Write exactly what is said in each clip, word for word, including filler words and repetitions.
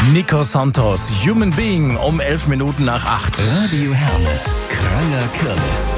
Nico Santos, Human Being, um elf Minuten nach acht. Radio Herne, Kranger Kirmes.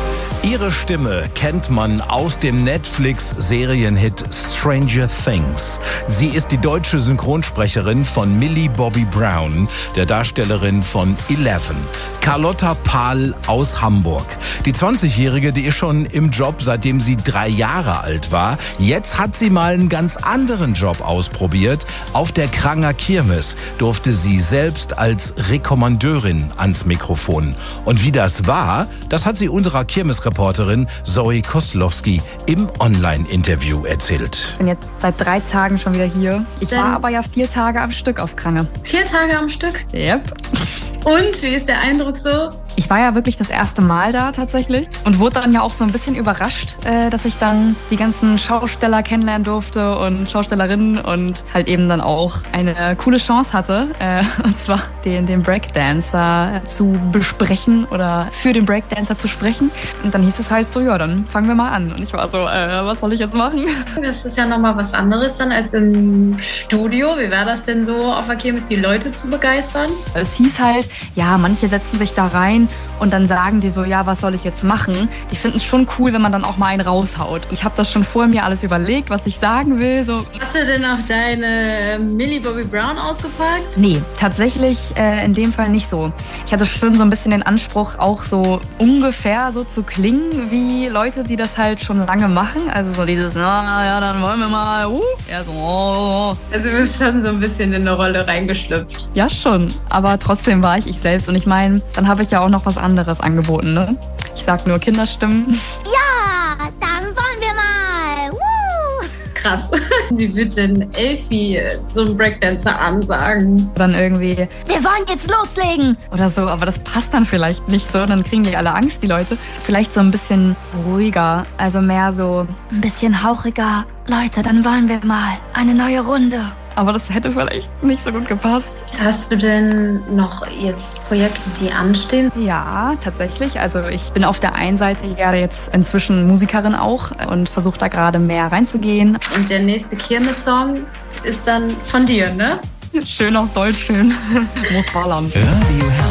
Ihre Stimme kennt man aus dem Netflix-Serienhit Stranger Things. Sie ist die deutsche Synchronsprecherin von Millie Bobby Brown, der Darstellerin von Eleven. Carlotta Pahl aus Hamburg. Die zwanzigjährige, die ist schon im Job, seitdem sie drei Jahre alt war. Jetzt hat sie mal einen ganz anderen Job ausprobiert. Auf der Kranger Kirmes durfte sie selbst als Rekommandeurin ans Mikrofon. Und wie das war, das hat sie unserer Kirmesreporterin Zoe Koslowski im Online-Interview erzählt. Ich bin jetzt seit drei Tagen schon wieder hier. Ich war aber ja vier Tage am Stück auf Krange. Vier Tage am Stück? Yep. Und, wie ist der Eindruck so? Ich war ja wirklich das erste Mal da tatsächlich und wurde dann ja auch so ein bisschen überrascht, äh, dass ich dann die ganzen Schausteller kennenlernen durfte und Schaustellerinnen und halt eben dann auch eine coole Chance hatte, äh, und zwar den, den Breakdancer zu besprechen oder für den Breakdancer zu sprechen. Und dann hieß es halt so, ja, dann fangen wir mal an. Und ich war so, äh, was soll ich jetzt machen? Das ist ja nochmal was anderes dann als im Studio. Wie war das denn so, auf der Kirmes die Leute zu begeistern? Es hieß halt, ja, manche setzen sich da rein und dann sagen die so, ja, was soll ich jetzt machen? Die finden es schon cool, wenn man dann auch mal einen raushaut. Und ich habe das schon vor mir alles überlegt, was ich sagen will. So. Hast du denn auch deine Millie Bobby Brown ausgepackt? Nee, tatsächlich äh, in dem Fall nicht so. Ich hatte schon so ein bisschen den Anspruch, auch so ungefähr so zu klingen wie Leute, die das halt schon lange machen. Also so dieses, na ja, dann wollen wir mal, uh. Ja, so, oh. Also du bist schon so ein bisschen in eine Rolle reingeschlüpft. Ja, schon. Aber trotzdem war ich ich selbst. Und ich meine, dann habe ich ja auch noch was anderes angeboten, ne? Ich sag nur Kinderstimmen. Ja, dann wollen wir mal. Woo! Krass. Wie wird denn Elfie so einen Breakdancer ansagen? Dann irgendwie, Wir wollen jetzt loslegen. oder so, aber das passt dann vielleicht nicht so. Dann kriegen die alle Angst, die Leute. Vielleicht so ein bisschen ruhiger, also mehr so Ein bisschen hauchiger. Leute, dann wollen wir mal eine neue Runde. aber das hätte vielleicht nicht so gut gepasst. Hast du denn noch jetzt Projekte, die anstehen? Ja, tatsächlich. Also ich bin auf der einen Seite ja jetzt inzwischen Musikerin auch und versuche da gerade mehr reinzugehen. Und der nächste Kirmes-Song ist dann von dir, ne? Schön auf Deutsch, schön. Muss ballern. Radio Herne.